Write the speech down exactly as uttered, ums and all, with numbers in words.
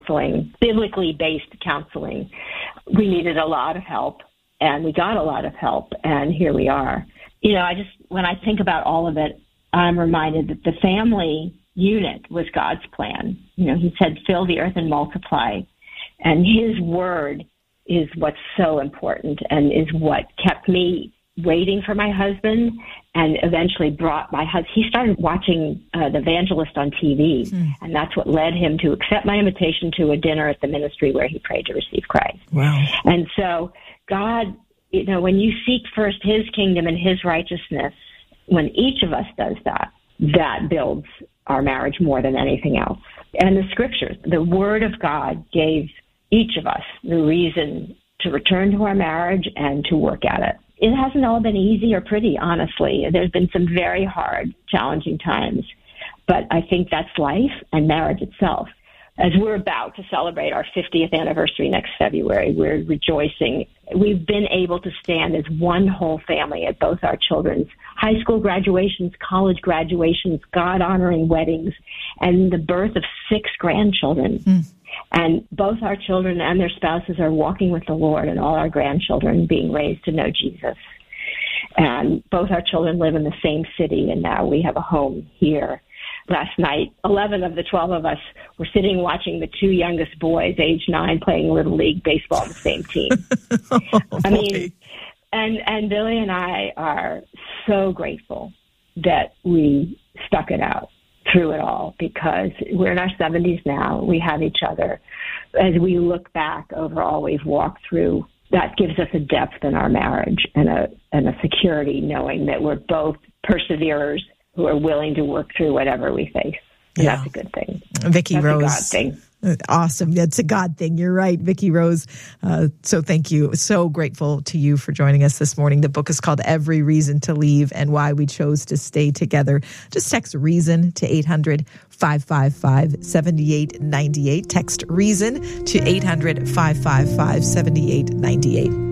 counseling, biblically based counseling. We needed a lot of help, and we got a lot of help, and here we are. You know, I just, when I think about all of it, I'm reminded that the family unit was God's plan. You know, he said, fill the earth and multiply. And his word is what's so important and is what kept me waiting for my husband and eventually brought my husband. He started watching uh, The Evangelist on T V, mm. and that's what led him to accept my invitation to a dinner at the ministry where he prayed to receive Christ. Wow. And so God, you know, when you seek first his kingdom and his righteousness, when each of us does that, that builds our marriage more than anything else. And the scriptures, the word of God gave each of us the reason to return to our marriage and to work at it. It hasn't all been easy or pretty, honestly. There's been some very hard, challenging times. But I think that's life and marriage itself. As we're about to celebrate our fiftieth anniversary next February, we're rejoicing. We've been able to stand as one whole family at both our children's high school graduations, college graduations, God-honoring weddings, and the birth of six grandchildren. Mm. And both our children and their spouses are walking with the Lord, and all our grandchildren being raised to know Jesus. And both our children live in the same city, and now we have a home here. Last night, eleven of the twelve of us were sitting watching the two youngest boys, age nine, playing Little League baseball on the same team. oh, I mean, and, and Billy and I are so grateful that we stuck it out through it all, because we're in our seventies now. We have each other. As we look back over all we've walked through, that gives us a depth in our marriage and a and a security knowing that we're both perseverers who are willing to work through whatever we face. And yeah. That's a good thing. Vicki that's Rose. A God thing. Awesome. That's a God thing. You're right, Vicki Rose. Uh, so thank you. So grateful to you for joining us this morning. The book is called Every Reason to Leave and Why We Chose to Stay Together. Just text REASON to eight hundred, five five five, seven eight nine eight. Text REASON to eight hundred, five five five, seven eight nine eight.